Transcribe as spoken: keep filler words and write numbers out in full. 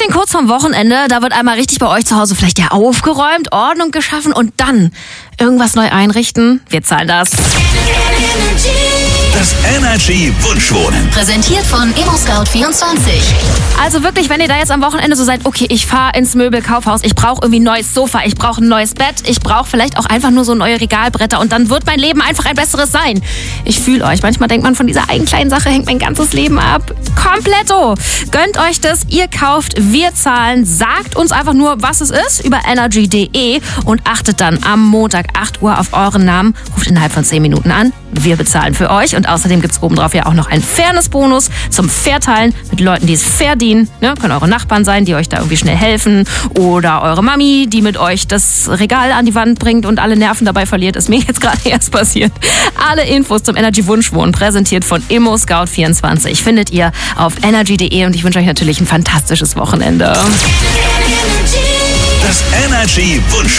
denn kurz vorm Wochenende, da wird einmal richtig bei euch zu Hause vielleicht ja aufgeräumt, Ordnung geschaffen und dann irgendwas neu einrichten. Wir zahlen das. Das Energy Wunschwohnen. Präsentiert von ImmoScout vierundzwanzig. Also wirklich, wenn ihr da jetzt am Wochenende so seid, okay, ich fahre ins Möbelkaufhaus, ich brauche irgendwie ein neues Sofa, ich brauche ein neues Bett, ich brauche vielleicht auch einfach nur so neue Regalbretter und dann wird mein Leben einfach ein besseres sein. Ich fühle euch. Manchmal denkt man, von dieser einen kleinen Sache hängt mein ganzes Leben ab. Kompletto. Gönnt euch das, ihr kauft, wir zahlen. Sagt uns einfach nur, was es ist, über energy punkt de und achtet dann am Montag acht Uhr auf euren Namen. Ruft innerhalb von zehn Minuten an. Wir bezahlen für euch und außerdem gibt es obendrauf ja auch noch einen Fairness-Bonus zum Verteilen mit Leuten, die es verdienen. Ne? Können eure Nachbarn sein, die euch da irgendwie schnell helfen oder eure Mami, die mit euch das Regal an die Wand bringt und alle Nerven dabei verliert. Ist mir jetzt gerade erst passiert. Alle Infos zum Energy Wunschwohnen, präsentiert von ImmoScout vierundzwanzig, findet ihr auf energy punkt de und ich wünsche euch natürlich ein fantastisches Wochenende. Das Energy Wunschwohnen.